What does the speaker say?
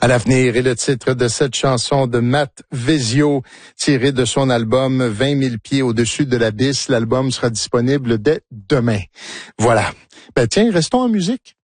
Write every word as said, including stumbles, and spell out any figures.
À l'avenir, et le titre de cette chanson de Matt Vezio, tiré de son album vingt mille pieds au-dessus de l'abysse. L'album sera disponible dès demain. Voilà. Ben tiens, restons en musique.